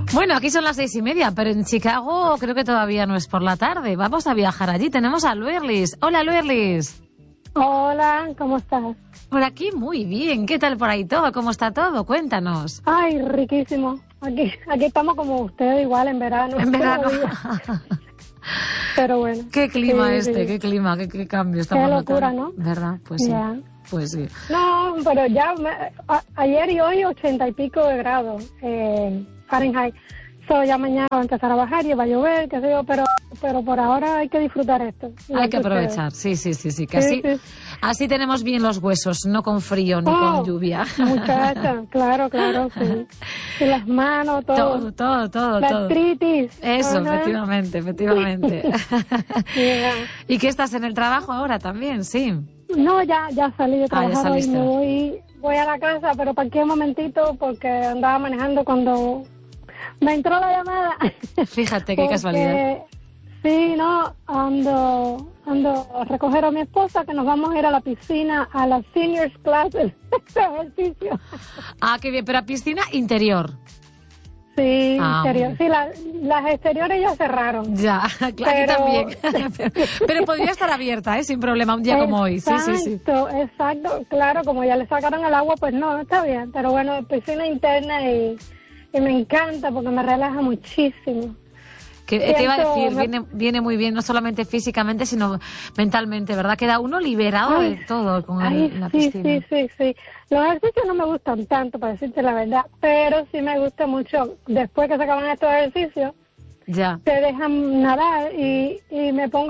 Bueno, aquí son las 6:30, pero en Chicago creo que todavía no es por la tarde. Vamos a viajar allí. Tenemos a Luerlis. Hola, Luerlis. Hola, ¿cómo estás? Por aquí muy bien. ¿Qué tal por ahí todo? ¿Cómo está todo? Cuéntanos. Ay, riquísimo. Aquí estamos como ustedes, igual en verano. En verano. Pero bueno. Qué clima sí. qué clima, qué cambio estamos Qué locura, notando. ¿no? ¿Verdad? Pues sí. Ya. Pues sí. No, pero ya ayer y hoy 80 y pico de grados Fahrenheit. So, ya mañana va a empezar a bajar y va a llover, qué sé yo, pero por ahora hay que disfrutar esto. Hay que aprovechar, sí, que así tenemos bien los huesos, no con frío ni con lluvia. Muchacha, claro, sí. Y las manos, todo. Todo. La artritis. Eso, Ajá. efectivamente. Yeah. ¿Y qué estás en el trabajo ahora también? Sí. No, ya salí de trabajar hoy, saliste. voy a la casa, pero parqué un momentito porque andaba manejando cuando me entró la llamada. Fíjate qué casualidad. Sí, no, ando a recoger a mi esposa que nos vamos a ir a la piscina a las seniors classes de ejercicio. Ah, qué bien, pero a piscina interior. Sí, interior. Sí, las exteriores ya cerraron. Ya, claro, pero... aquí también. Pero podría estar abierta, sin problema, un día como hoy. Sí. Exacto. Claro, como ya le sacaron el agua, pues no, está bien. Pero bueno, piscina interna y me encanta porque me relaja muchísimo. Te iba a decir, viene muy bien, no solamente físicamente, sino mentalmente, ¿verdad? Queda uno liberado de todo con la piscina. Sí. Los ejercicios no me gustan tanto, para decirte la verdad, pero sí me gusta mucho. Después que se acaban estos ejercicios, ya te dejan nadar y me pongo